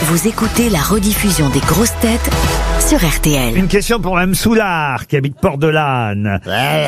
Vous écoutez la rediffusion des grosses têtes sur RTL. Une question pour Mme Soulard, qui habite Port-de-Lanne.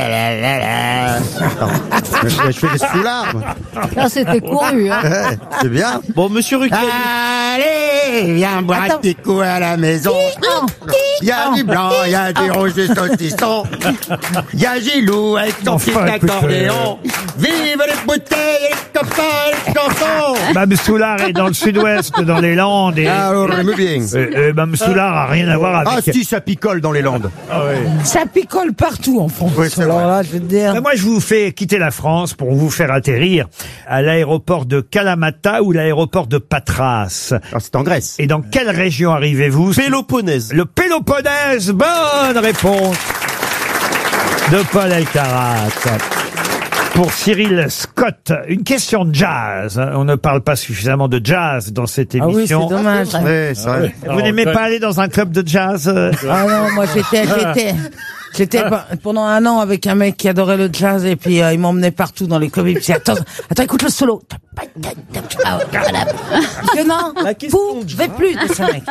Je fais des soulards. Là, c'était couru, hein. C'est bien. Bon, monsieur Ruquier. Allez, viens boire un petit coup à la maison. Il y a du blanc, il y a du rouge, du saucisson. Il y a Gilou avec son petit accordéon. Vive les bouteilles, les copains, les chansons. Mme Soulard est dans le sud-ouest, dans les Landes. Et, Ah, bien. Mme Soulard a rien à voir avec... Ah si, ça picole dans les Landes. Ça picole partout en France. Oui, c'est Alors vrai. là, je veux te dire. Moi, je vous fais quitter la France pour vous faire atterrir à l'aéroport de Kalamata ou l'aéroport de Patras. Alors, c'est en Grèce. Et dans quelle région arrivez-vous? Péloponnèse. Le Péloponnèse. Bonne réponse de Paul Elkarat. Pour Cyril Scott, une question de jazz. On ne parle pas suffisamment de jazz dans cette Ah oui, c'est émission. dommage. Oui, c'est vrai. Vous n'aimez pas aller dans un club de jazz Ah non, moi j'étais pendant un an avec un mec qui adorait le jazz et puis il m'emmenait partout dans les clubs. Il me disait attends, écoute le solo. Que non, je vais plus de ce mec.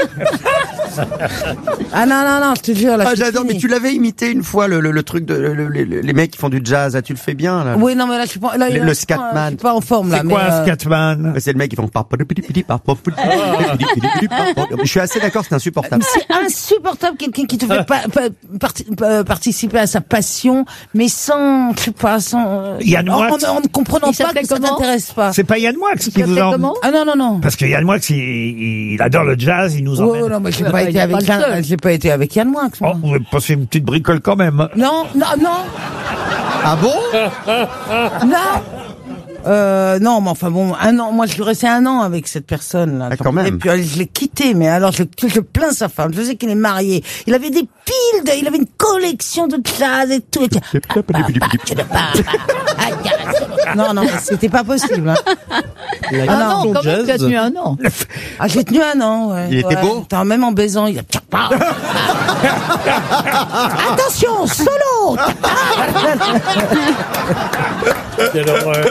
Ah non, je te jure. Là, Ah, c'est j'adore, fini. mais tu l'avais imité une fois, le truc de les mecs qui font du jazz. Ah, tu le fais bien, là. Oui, non, mais là, je suis pas. Là, Le Scatman. Je suis pas en forme là. C'est quoi mais, un scatman? C'est le mec qui font. Je suis assez d'accord, c'est insupportable. C'est insupportable quelqu'un qui te fait participer à sa passion, mais sans, je sais pas, sans. Yann Moix. En ne comprenant pas que ça t'intéresse pas. C'est pas Yann Moix qui vous en... Ah non. Parce que Yann Moix, il adore le jazz, il nous emmène... Oh non, mais j'ai pas été avec Yann. J'ai pas été avec Yann Moix. Oh, vous avez passé une petite bricole quand même. Non. Ah bon? Non, mais enfin bon, un an. Moi, je suis resté un an avec cette personne-là. Ah, quand même. Et puis, je l'ai quitté, mais alors, je plains sa femme. Je sais qu'il est marié. Il avait des piles il avait une collection de jazz et tout. Non, mais c'était pas possible, hein. Ah non, quand même, tu as tenu un an. Ah, j'ai tenu un an, ouais. Il était beau? Attends, même en baisant, il a... Attention, solo! Quelle horreur.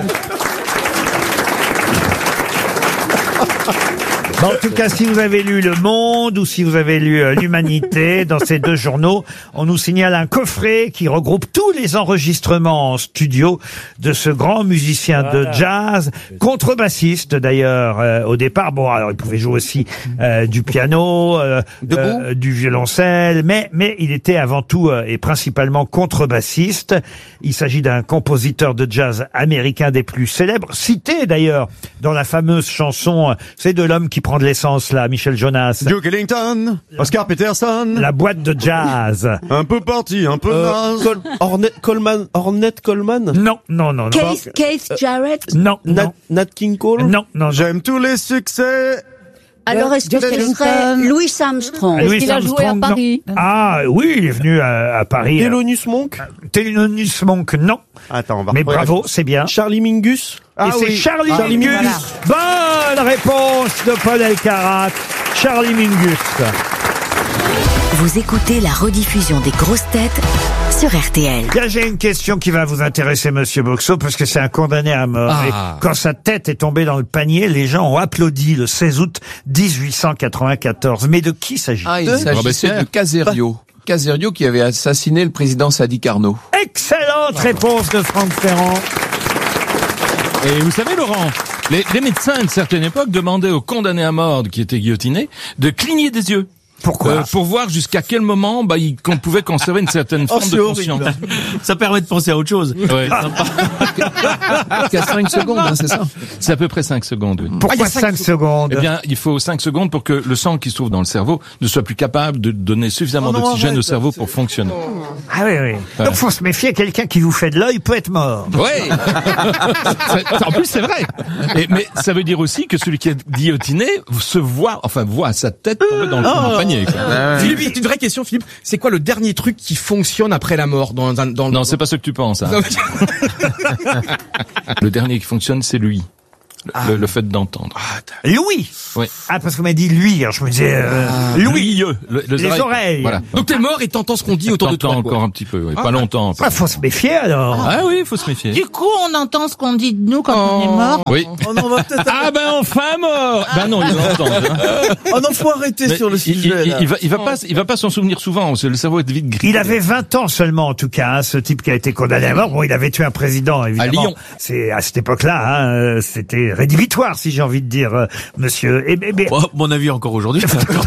Bon, en tout cas, si vous avez lu Le Monde ou si vous avez lu L'Humanité, dans ces deux journaux, on nous signale un coffret qui regroupe tous les enregistrements en studio de ce grand musicien de jazz, contrebassiste d'ailleurs au départ. Bon, alors il pouvait jouer aussi du piano, du violoncelle, mais il était avant tout et principalement contrebassiste. Il s'agit d'un compositeur de jazz américain des plus célèbres, cité d'ailleurs dans la fameuse chanson, c'est de l'homme qui prend de l'essence là, Michel Jonas. Duke Ellington, Oscar Peterson. La boîte de jazz. Un peu parti, un peu naze. Ornette Coleman. Non. Keith Jarrett. Non. Nat King Cole. Non. J'aime tous les succès. Alors, est-ce que ce serait Louis Armstrong? Louis Est-ce qu'il a joué à Armstrong, Paris? non. Ah oui, il est venu à Paris. Thelonious Monk. Thelonious Monk, non. Attends, on va Mais retrouver bravo, c'est bien. Charlie Mingus. Et c'est Charlie Mingus. Voilà. Bonne réponse de Paul Elkarat. Charlie Mingus. Vous écoutez la rediffusion des grosses têtes sur RTL. Là, j'ai une question qui va vous intéresser, Monsieur Boxo, parce que c'est un condamné à mort. Et quand sa tête est tombée dans le panier, les gens ont applaudi le 16 août 1894. Mais de qui s'agit-il? Il s'agissait de Caserio. Caserio qui avait assassiné le président Sadi Carnot. Excellente réponse de Franck Ferrand. Et vous savez, Laurent, les médecins à une certaine époque demandaient aux condamnés à mort qui étaient guillotinés de cligner des yeux. Pourquoi? Pour voir jusqu'à quel moment qu'on pouvait conserver une certaine forme de conscience. Ça permet de penser à autre chose. Ouais. Qu'à 5 secondes, hein, c'est ça? C'est à peu près 5 secondes. Oui. Pourquoi 5 secondes? Eh bien, il faut 5 secondes pour que le sang qui se trouve dans le cerveau ne soit plus capable de donner suffisamment d'oxygène au cerveau pour fonctionner. Ah oui. Donc faut se méfier, quelqu'un qui vous fait de l'œil peut être mort. Oui. En plus, c'est vrai. Mais ça veut dire aussi que celui qui est guillotiné voit sa tête tomber dans le fond du panier. Philippe, c'est une vraie question, Philippe. C'est quoi le dernier truc qui fonctionne après la mort Non, c'est pas ce que tu penses. Hein. Le dernier qui fonctionne, c'est lui. le fait d'entendre. Louis. Oui. Ah, parce qu'on m'a dit lui, alors je me disais Louis. Les oreilles. Voilà. Donc t'es mort et t'entends ce qu'on dit autour de toi. T'entends encore un petit peu, pas longtemps. Ah, faut se méfier alors. Ah oui, faut se méfier. Du coup, on entend ce qu'on dit de nous quand on est mort. Oui. On en va peut-être... Ah ben enfin mort. Ben non, il va entendre. Hein. Oh non, faut arrêter sur le sujet. Il va pas s'en souvenir souvent. Le cerveau est vite gris. Il avait 20 ans seulement, en tout cas, hein, ce type qui a été condamné à mort. Bon, il avait tué un président, évidemment. À Lyon. C'est à cette époque-là, hein, c'était rédhibitoire, si j'ai envie de dire, monsieur. Oh, mon avis encore aujourd'hui.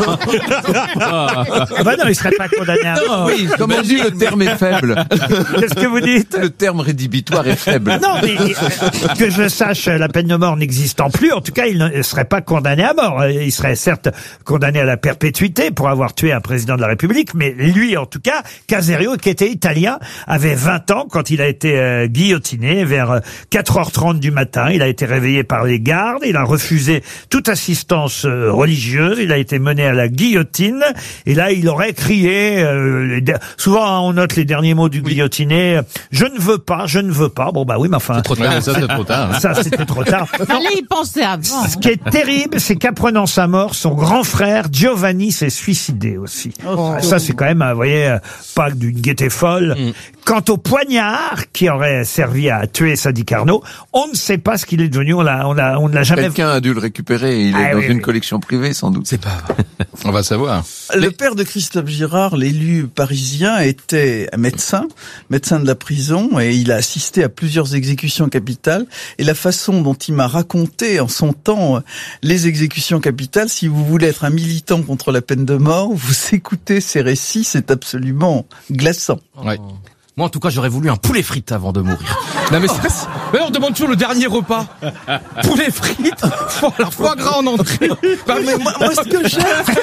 Ah bah non, il serait pas condamné à mort. Oui, comme on dit, le terme est faible. Qu'est-ce que vous dites? Le terme rédhibitoire est faible. Non, mais que je sache, la peine de mort n'existant plus. En tout cas, il ne serait pas condamné à mort. Il serait certes condamné à la perpétuité pour avoir tué un président de la République, mais lui, en tout cas, Caserio, qui était italien, avait 20 ans quand il a été guillotiné vers 4h30 du matin. Il a été réveillé par les gardes. Il a refusé toute assistance religieuse. Il a été mené à la guillotine. Et là, il aurait crié. Souvent, on note les derniers mots du guillotiné. Je ne veux pas, je ne veux pas. Bon, bah oui, mais enfin. C'est trop tard. Ça, c'est trop tard. Ça, c'était trop tard. Fallait y penser avant. Ce qui est terrible, c'est qu'apprenant sa mort, son grand frère, Giovanni, s'est suicidé aussi. Ça, c'est quand même, vous voyez, pas d'une gaieté folle. Quant au poignard qui aurait servi à tuer Sadi Carnot, on ne sait pas ce qu'il est devenu. On ne l'a jamais. Quelqu'un a dû le récupérer. Il est dans une collection privée, sans doute. C'est pas vrai. On va savoir. Le père de Christophe Girard, l'élu parisien, était médecin de la prison, et il a assisté à plusieurs exécutions capitales. Et la façon dont il m'a raconté en son temps les exécutions capitales, si vous voulez être un militant contre la peine de mort, vous écoutez ces récits, c'est absolument glaçant. Ouais. Moi, en tout cas, j'aurais voulu un poulet frites avant de mourir. Non, mais mais on demande toujours le dernier repas. Poulet frites, foie gras en entrée. Bah, mais moi, ce que j'aime,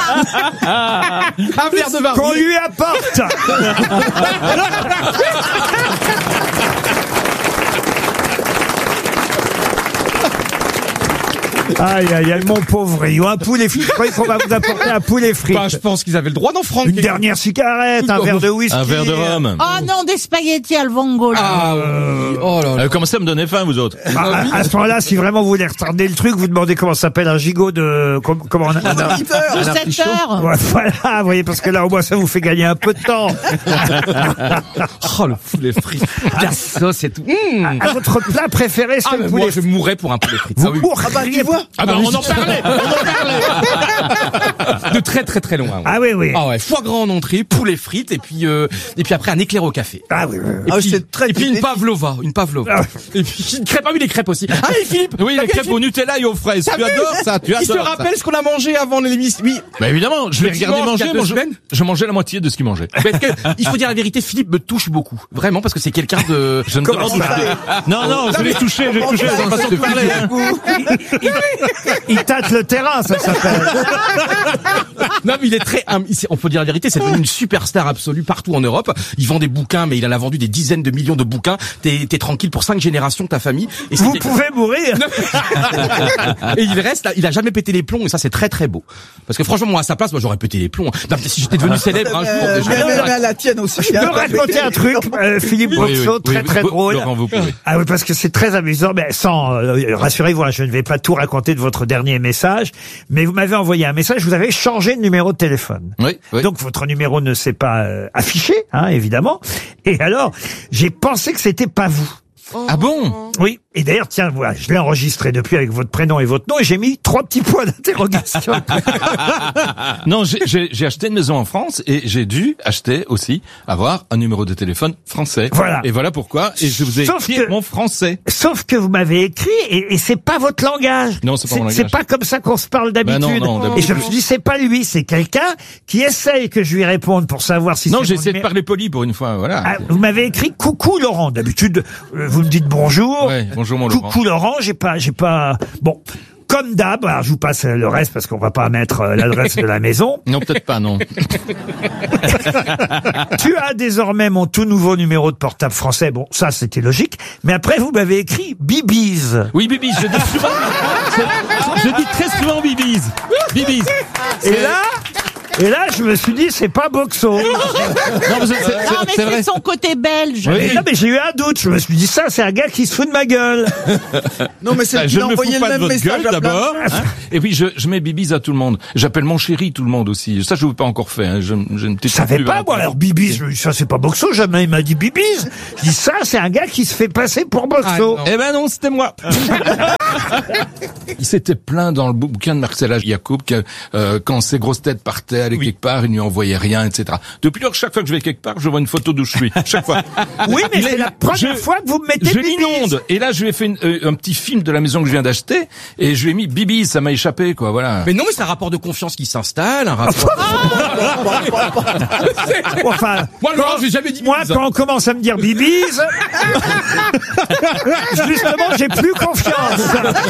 un verre de qu'on Barbier. lui apporte. Aïe, aïe, aïe, mon pauvre Rio, un poulet frit. Je croyais qu'on va vous apporter un poulet frit. Bah, je pense qu'ils avaient le droit d'en prendre. Une dernière cigarette, un verre de whisky. Un verre de rhum. Oh non, des spaghettis al vongole. Ah oui. Oh là là. Commencez à me donner faim, vous autres. À ce moment-là, si vraiment vous voulez retarder le truc, vous demandez comment ça s'appelle un gigot de... Comment on a... De 7 heures. Ouais, voilà, vous voyez, parce que là, au moins, ça vous fait gagner un peu de temps. Oh, le poulet frites. La sauce et tout. À votre plat préféré, c'est le poulet moi, je mourrais pour un poulet frites. Vous Ah oui. mourriez pas. Ah bah, on en parlait. De très très très loin. Ouais. Ah oui, oui. Ah ouais, foie gras en entrée, poulet frites et puis après un éclair au café. Ah oui, oui. Et puis, c'est très et puis une pavlova. Ah. Et puis une crêpe, ah oui, les crêpes aussi. Ah et Philippe. Oui, les crêpes au Nutella et aux fraises. T'as Tu vu adores ça, tu adores Il se ça. rappelle ce qu'on a mangé avant l'émission. Oui. Bah évidemment, je l'ai regardé dimanche, il y manger, a 2 semaines. je mangeais la moitié de ce qu'il mangeait. Parce que, il faut dire la vérité, Philippe me touche beaucoup. Vraiment, parce que c'est quelqu'un de... Je ne Comment demande ça pas. Non, je l'ai touché, c'est pas façon de parler. Hein. Il tâte le terrain, ça s'appelle. Non, mais il est très... On peut dire la vérité, c'est devenu une superstar absolue partout en Europe. Il vend des bouquins, mais il en a vendu des dizaines de millions de bouquins. T'es tranquille pour 5 générations de ta famille. Et Vous pouvez mourir. Et il reste là, il a jamais pété les plombs, et ça c'est très très beau. Parce que franchement, moi à sa place, moi j'aurais pété les plombs. Non, mais si j'étais devenu célèbre un jour, déjà. mais la tienne aussi. Je peux raconter un truc, Philippe Broxot, très très drôle. Laurent, vous pouvez. Ah oui, parce que c'est très amusant, mais sans, rassurez-vous, hein, je ne vais pas tout raconter de votre dernier message, mais vous m'avez envoyé un message, vous avez changé de numéro de téléphone. Oui. Donc votre numéro ne s'est pas affiché, hein, évidemment. Et alors, j'ai pensé que c'était pas vous. Ah bon? Oui. Et d'ailleurs, tiens, voilà, je l'ai enregistré depuis avec votre prénom et votre nom et j'ai mis 3 petits points d'interrogation. Non, j'ai acheté une maison en France et j'ai dû acheter aussi avoir un numéro de téléphone français. Voilà. Et voilà pourquoi. Et je vous ai Sauf écrit que- mon français. Sauf que vous m'avez écrit et c'est pas votre langage. Non, c'est pas mon langage. C'est pas comme ça qu'on se parle d'habitude. non, et d'habitude. je me suis dit, c'est pas lui, c'est quelqu'un qui essaye que je lui réponde pour savoir si Non, c'est j'ai mon essayé de numéro. parler poli pour une fois, voilà. Ah, vous m'avez écrit coucou Laurent. D'habitude, vous me dites bonjour. Ouais, bonjour mon Laurent. Coucou Laurent, j'ai pas. Bon, comme d'hab. Alors je vous passe le reste parce qu'on va pas mettre l'adresse de la maison. Non, peut-être pas, non. Tu as désormais mon tout nouveau numéro de portable français. Bon, ça c'était logique. Mais après vous m'avez écrit Bibise. Oui, Bibise, je dis souvent. Je dis très souvent Bibise. Bibise. Et là, Et là, je me suis dit, c'est pas Boxo. Non, mais c'est vrai. C'est son côté belge. Oui. Non, mais j'ai eu un doute. Je me suis dit, ça, c'est un gars qui se fout de ma gueule. Non, mais c'est Je ne me envoyé fous le pas de même votre message gueule à plein de d'abord. gens. Hein. Et puis je mets bibise à tout le monde. J'appelle mon chéri tout le monde aussi. Ça, je vous ai pas encore fait. Hein. J'ai une petite. Je savais pas, moi, alors Bibise, ça c'est pas Boxo, jamais il m'a dit Bibise. Je dis ça, c'est un gars qui se fait passer pour Boxo. Eh ben non, c'était moi. Il s'était plaint dans le bouquin de Marcella Yacoub que quand ses grosses têtes partaient, allaient quelque part, il ne lui envoyait rien, etc. Depuis lors, chaque fois que je vais quelque part, je vois une photo d'où je suis. Chaque fois. Oui, mais c'est la première fois que vous me mettez Je Bibise. l'inonde. Et là, je lui ai fait un petit film de la maison que je viens d'acheter et je lui ai mis Bibise, ça m'a échappé, quoi, voilà. Mais non, mais c'est un rapport de confiance qui s'installe, un rapport... Enfin, Moi, Laurent, j'ai jamais dit moi, Bibise. quand on commence à me dire Bibise, justement, j'ai plus confiance.